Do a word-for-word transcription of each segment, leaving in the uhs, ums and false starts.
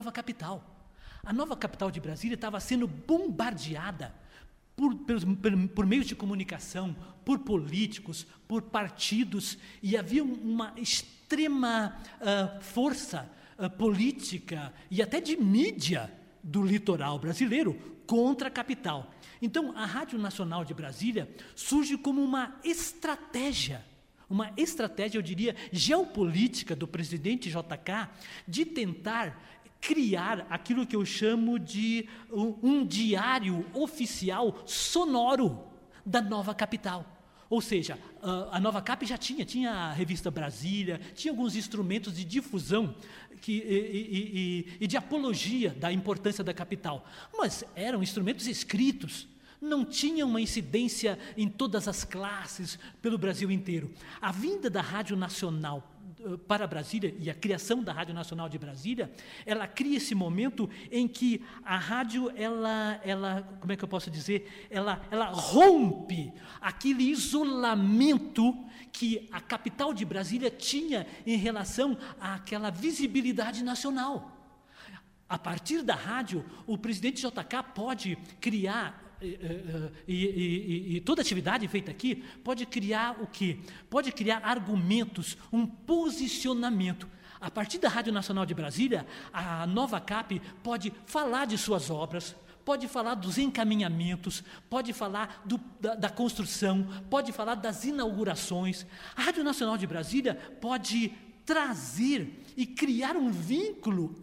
nova capital. A nova capital de Brasília estava sendo bombardeada por, por, por meios de comunicação, por políticos, por partidos, e havia uma extrema uh, força uh, política e até de mídia do litoral brasileiro contra a capital. Então, a Rádio Nacional de Brasília surge como uma estratégia, uma estratégia, eu diria, geopolítica do presidente J K de tentar criar aquilo que eu chamo de um, um diário oficial sonoro da nova capital. Ou seja, a Nova Cap já tinha, tinha a revista Brasília, tinha alguns instrumentos de difusão que, e, e, e, e de apologia da importância da capital, mas eram instrumentos escritos, não tinham uma incidência em todas as classes pelo Brasil inteiro. A vinda da Rádio Nacional para Brasília e a criação da Rádio Nacional de Brasília, ela cria esse momento em que a rádio, ela, ela como é que eu posso dizer, ela, ela rompe aquele isolamento que a capital de Brasília tinha em relação àquela visibilidade nacional. A partir da rádio, o presidente J K pode criar E, e, e, e toda atividade feita aqui pode criar o quê? Pode criar argumentos, um posicionamento. A partir da Rádio Nacional de Brasília, a Nova Cap pode falar de suas obras, pode falar dos encaminhamentos, pode falar do, da, da construção, pode falar das inaugurações. A Rádio Nacional de Brasília pode trazer e criar um vínculo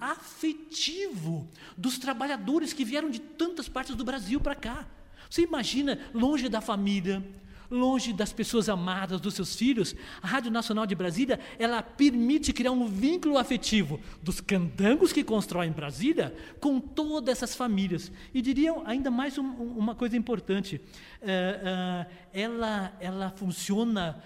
afetivo dos trabalhadores que vieram de tantas partes do Brasil para cá. Você imagina, longe da família, longe das pessoas amadas, dos seus filhos, a Rádio Nacional de Brasília, ela permite criar um vínculo afetivo dos candangos que constroem Brasília com todas essas famílias. E diria ainda mais um, uma coisa importante, é, é, ela, ela funciona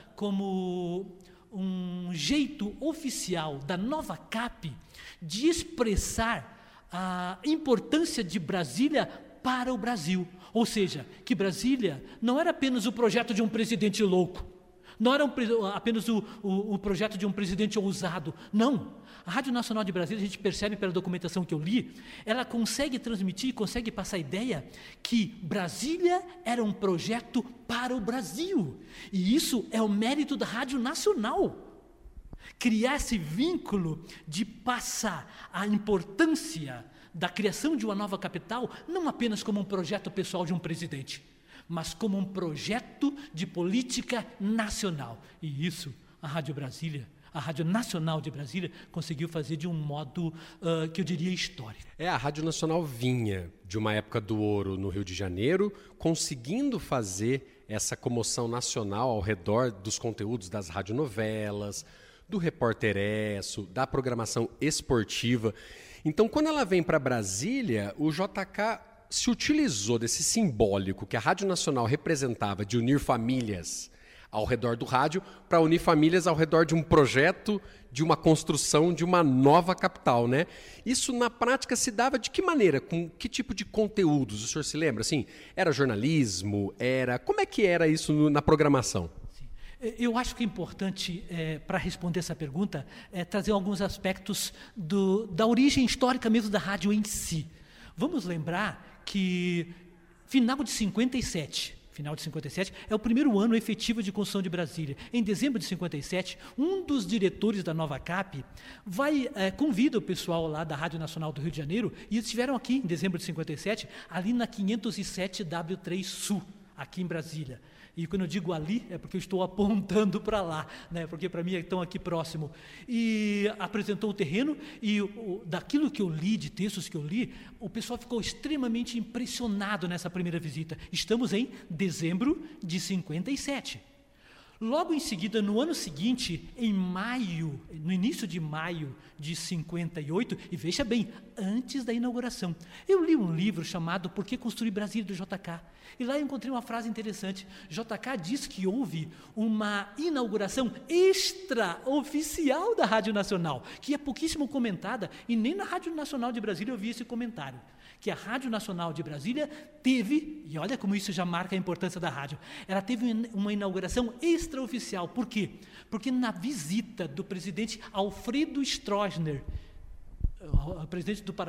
como um jeito oficial da Nova Cap de expressar a importância de Brasília para o Brasil. Ou seja, que Brasília não era apenas o projeto de um presidente louco, não era um, apenas o, o, o projeto de um presidente ousado. Não. A Rádio Nacional de Brasília, a gente percebe pela documentação que eu li, ela consegue transmitir, consegue passar a ideia que Brasília era um projeto para o Brasil. E isso é o mérito da Rádio Nacional. Criar esse vínculo de passar a importância da criação de uma nova capital, não apenas como um projeto pessoal de um presidente, mas como um projeto de política nacional. E isso a Rádio Brasília, a Rádio Nacional de Brasília, conseguiu fazer de um modo uh, que eu diria histórico. É, a Rádio Nacional vinha de uma época do ouro no Rio de Janeiro, conseguindo fazer essa comoção nacional ao redor dos conteúdos das radionovelas, do Repórter-esso, da programação esportiva. Então, quando ela vem para Brasília, o J K se utilizou desse simbólico que a Rádio Nacional representava de unir famílias ao redor do rádio, para unir famílias ao redor de um projeto, de uma construção de uma nova capital, né? Isso na prática se dava de que maneira? Com que tipo de conteúdos? O senhor se lembra? Assim, era jornalismo? Era... Como é que era isso no, na programação? Sim. Eu acho que é importante, é, para responder essa pergunta, é, trazer alguns aspectos do, da origem histórica mesmo da rádio em si. Vamos lembrar que final de cinquenta e sete... Final de cinquenta e sete, é o primeiro ano efetivo de construção de Brasília. Em dezembro de cinquenta e sete, um dos diretores da Nova Cap vai, é, convida o pessoal lá da Rádio Nacional do Rio de Janeiro, e eles estiveram aqui em dezembro de cinquenta e sete, ali na quinhentos e sete W três Sul, aqui em Brasília. E quando eu digo ali, é porque eu estou apontando para lá, né? Porque para mim estão aqui próximo. E apresentou o terreno, e o, daquilo que eu li, de textos que eu li, o pessoal ficou extremamente impressionado nessa primeira visita. Estamos em dezembro de cinquenta e sete. Logo em seguida, no ano seguinte, em maio, no início de maio de cinquenta e oito, e veja bem, antes da inauguração, eu li um livro chamado Por que Construir Brasília, do J K. E lá eu encontrei uma frase interessante. J K diz que houve uma inauguração extraoficial da Rádio Nacional, que é pouquíssimo comentada, e nem na Rádio Nacional de Brasília eu vi esse comentário. Que a Rádio Nacional de Brasília teve, e olha como isso já marca a importância da rádio, ela teve uma inauguração extraoficial. Por quê? Porque na visita do presidente Alfredo Stroessner, o presidente do Paraná,